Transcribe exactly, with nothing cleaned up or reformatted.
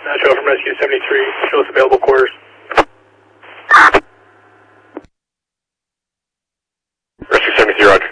Nashville from Rescue seventy-three, show us available quarters. Rescue seventy-three, roger.